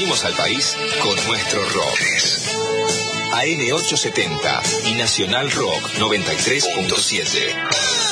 Unimos al país con nuestro rock. AM870 y Nacional Rock 93.7.